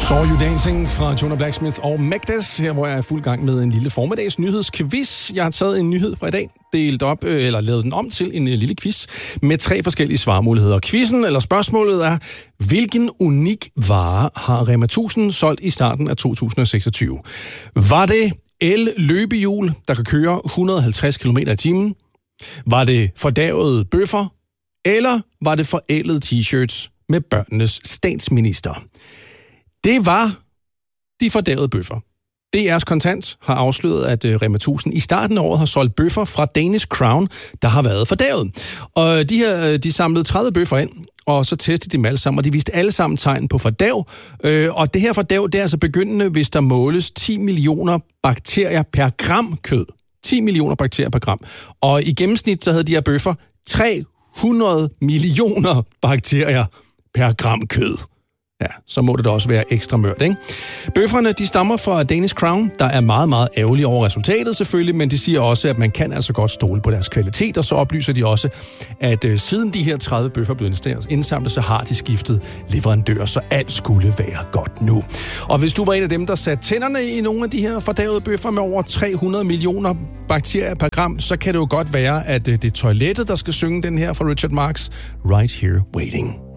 Saw You Dancing fra Jonah Blacksmith og Magdas, her hvor jeg er i fuld gang med en lille formiddags nyhedsquiz. Jeg har taget en nyhed fra i dag, delt op, eller lavet den om til en lille quiz med 3 forskellige svarmuligheder. Quizzen, eller spørgsmålet er, hvilken unik vare har Rema 1000 solgt i starten af 2026? Var det el-løbehjul, der kan køre 150 km i timen? Var det fordærvede bøffer? Eller var det forædlede t-shirts med børnenes statsminister? Det var de fordærvede bøffer. DR's Kontant har afsløret, at Rema 1000 i starten af året har solgt bøffer fra Danish Crown, der har været fordærvet. Og de samlede 30 bøffer ind, og så testede de dem alle sammen, og de viste alle sammen tegn på fordærv. Og det her fordærv, det er altså begyndende, hvis der måles 10 millioner bakterier per gram kød. 10 millioner bakterier per gram. Og i gennemsnit, så havde de her bøffer 300 millioner bakterier per gram kød. Ja, så må det da også være ekstra mørt, ikke? Bøfferne, de stammer fra Danish Crown, der er meget, meget ærgerlige over resultatet selvfølgelig, men de siger også, at man kan altså godt stole på deres kvalitet, og så oplyser de også, at siden de her 30 bøffer blev indsamlet, så har de skiftet leverandør, så alt skulle være godt nu. Og hvis du var en af dem, der satte tænderne i nogle af de her fordærvede bøffer med over 300 millioner bakterier per gram, så kan det jo godt være, at det er toilettet, der skal synge den her fra Richard Marx, Right Here Waiting.